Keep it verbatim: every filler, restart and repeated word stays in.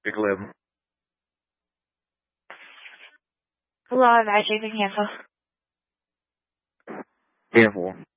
Pick eleven. Hello, I'm actually being cancel. ten four.